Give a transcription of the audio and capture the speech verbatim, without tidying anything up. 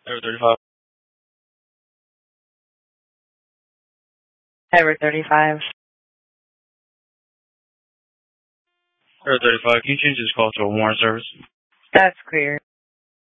Ever thirty-five. Ever thirty-five. Ever thirty-five. Can you change this call to a warrant service? That's clear.